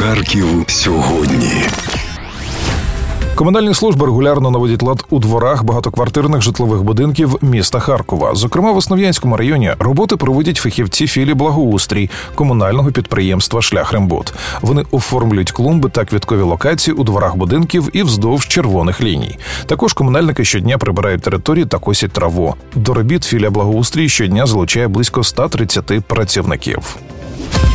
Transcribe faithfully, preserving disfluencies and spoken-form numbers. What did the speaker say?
Харків сьогодні. Комунальні служби регулярно наводять лад у дворах багатоквартирних житлових будинків міста Харкова. Зокрема, в Основ'янському районі роботи проводять фахівці філії «Благоустрій» комунального підприємства «Шляхрембуд». Вони оформлюють клумби та квіткові локації у дворах будинків і вздовж червоних ліній. Також комунальники щодня прибирають території та косять траву. До робіт філія «Благоустрій» щодня залучає близько ста тридцяти працівників.